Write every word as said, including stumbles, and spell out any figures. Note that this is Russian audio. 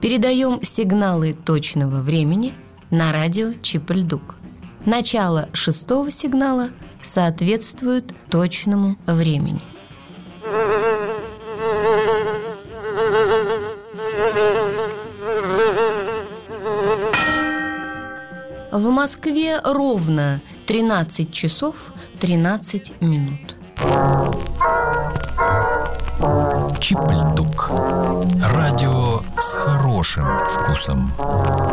Передаем сигналы точного времени на радио Чип-Ль-Дук. Начало шестого сигнала соответствует точному времени. В Москве ровно тринадцать часов тринадцать минут. Чип-Ль-Дук. Радио с хорошим вкусом.